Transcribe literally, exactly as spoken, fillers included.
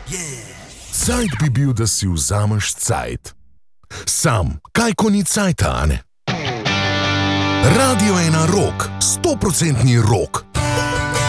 Cajt bi bil, da si vzameš cajt. Sam, kaj ko ni cajta, a ne? Radio ena rock, stoprocentni rock.